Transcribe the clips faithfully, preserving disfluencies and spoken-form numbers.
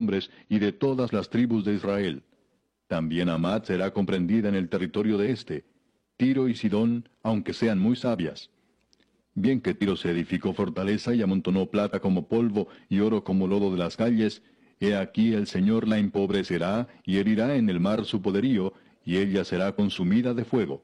hombres y de todas las tribus de Israel. También Hamat será comprendida en el territorio de éste, Tiro y Sidón, aunque sean muy sabias. Bien que Tiro se edificó fortaleza y amontonó plata como polvo y oro como lodo de las calles, he aquí el Señor la empobrecerá y herirá en el mar su poderío, y ella será consumida de fuego.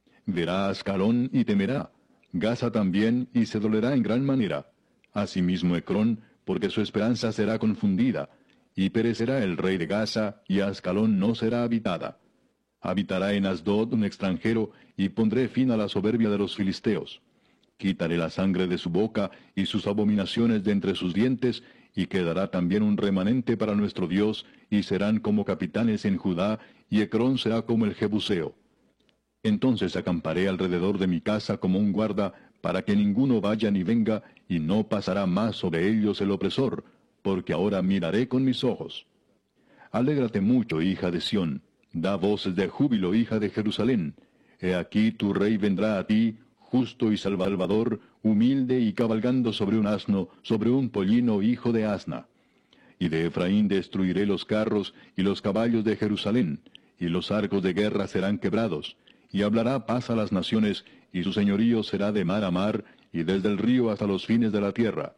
Verá Ascalón y temerá, Gaza también, y se dolerá en gran manera. Asimismo Ecrón, porque su esperanza será confundida, y perecerá el rey de Gaza, y Ascalón no será habitada. Habitará en Asdod un extranjero, y pondré fin a la soberbia de los filisteos. Quitaré la sangre de su boca y sus abominaciones de entre sus dientes, y quedará también un remanente para nuestro Dios, y serán como capitanes en Judá, y Ecrón será como el Jebuseo. Entonces acamparé alrededor de mi casa como un guarda, para que ninguno vaya ni venga, y no pasará más sobre ellos el opresor, porque ahora miraré con mis ojos. Alégrate mucho, hija de Sión, da voces de júbilo, hija de Jerusalén. He aquí tu rey vendrá a ti, justo y salvador, humilde y cabalgando sobre un asno, sobre un pollino hijo de asna. Y de Efraín destruiré los carros y los caballos de Jerusalén, y los arcos de guerra serán quebrados, y hablará paz a las naciones, y su señorío será de mar a mar, y desde el río hasta los fines de la tierra.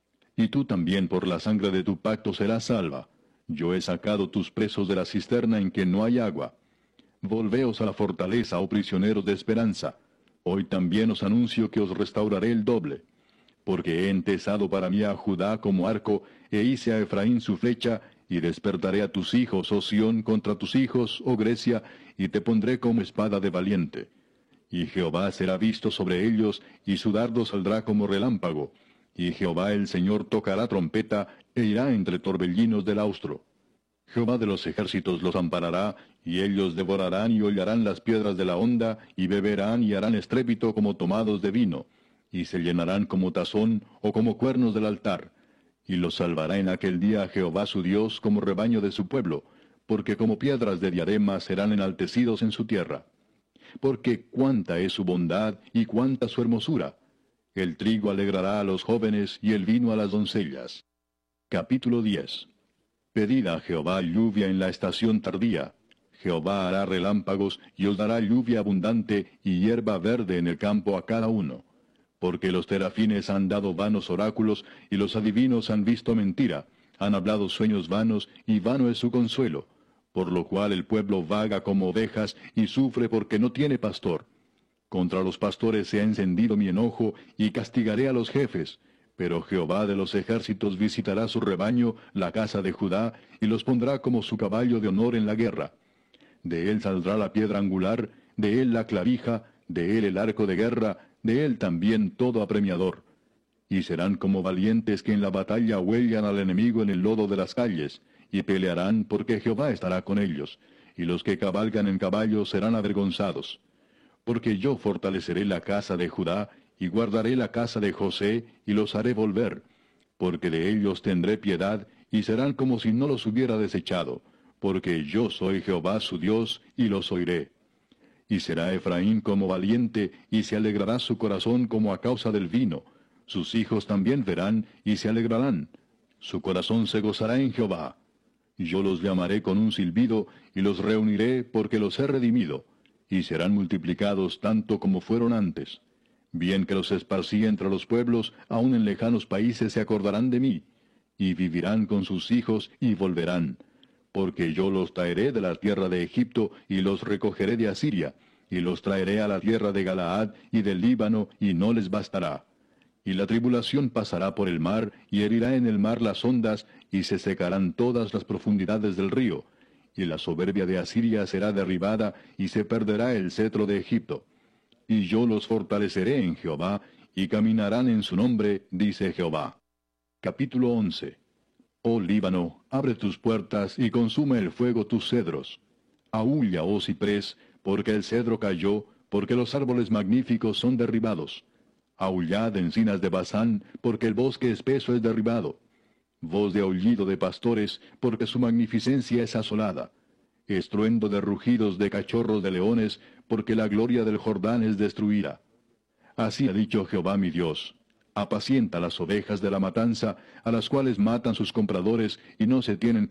Y tú también por la sangre de tu pacto serás salva. Yo he sacado tus presos de la cisterna en que no hay agua. Volveos a la fortaleza, oh prisioneros de esperanza. Hoy también os anuncio que os restauraré el doble. Porque he entesado para mí a Judá como arco, e hice a Efraín su flecha, y despertaré a tus hijos, oh Sión, contra tus hijos, oh Grecia, y te pondré como espada de valiente. Y Jehová será visto sobre ellos, y su dardo saldrá como relámpago. Y Jehová el Señor tocará trompeta, e irá entre torbellinos del austro. Jehová de los ejércitos los amparará, y ellos devorarán y hollarán las piedras de la honda, y beberán y harán estrépito como tomados de vino, y se llenarán como tazón o como cuernos del altar. Y los salvará en aquel día Jehová su Dios como rebaño de su pueblo, porque como piedras de diadema serán enaltecidos en su tierra. Porque cuánta es su bondad y cuánta su hermosura. El trigo alegrará a los jóvenes y el vino a las doncellas. Capítulo diez. Pedid a Jehová lluvia en la estación tardía. Jehová hará relámpagos y os dará lluvia abundante y hierba verde en el campo a cada uno. Porque los terafines han dado vanos oráculos y los adivinos han visto mentira, han hablado sueños vanos y vano es su consuelo. Por lo cual el pueblo vaga como ovejas y sufre porque no tiene pastor. Contra los pastores se ha encendido mi enojo y castigaré a los jefes. Pero Jehová de los ejércitos visitará su rebaño, la casa de Judá, y los pondrá como su caballo de honor en la guerra. De él saldrá la piedra angular, de él la clavija, de él el arco de guerra, de él también todo apremiador. Y serán como valientes que en la batalla huellan al enemigo en el lodo de las calles, y pelearán porque Jehová estará con ellos, y los que cabalgan en caballos serán avergonzados. Porque yo fortaleceré la casa de Judá, y guardaré la casa de José, y los haré volver, porque de ellos tendré piedad, y serán como si no los hubiera desechado, porque yo soy Jehová su Dios, y los oiré. Y será Efraín como valiente, y se alegrará su corazón como a causa del vino. Sus hijos también verán, y se alegrarán. Su corazón se gozará en Jehová. Yo los llamaré con un silbido, y los reuniré, porque los he redimido, y serán multiplicados tanto como fueron antes. Bien que los esparcí entre los pueblos, aun en lejanos países se acordarán de mí, y vivirán con sus hijos y volverán. Porque yo los traeré de la tierra de Egipto, y los recogeré de Asiria, y los traeré a la tierra de Galaad y del Líbano, y no les bastará. Y la tribulación pasará por el mar, y herirá en el mar las ondas, y se secarán todas las profundidades del río. Y la soberbia de Asiria será derribada, y se perderá el cetro de Egipto. Y yo los fortaleceré en Jehová, y caminarán en su nombre, dice Jehová. Capítulo once. Oh Líbano, abre tus puertas, y consume el fuego tus cedros. Aúlla, oh ciprés, porque el cedro cayó, porque los árboles magníficos son derribados. Aullad, encinas de Basán, porque el bosque espeso es derribado. Voz de aullido de pastores, porque su magnificencia es asolada. Estruendo de rugidos de cachorros de leones, porque la gloria del Jordán es destruida. Así ha dicho Jehová mi Dios: apacienta las ovejas de la matanza, a las cuales matan sus compradores, y no se tienen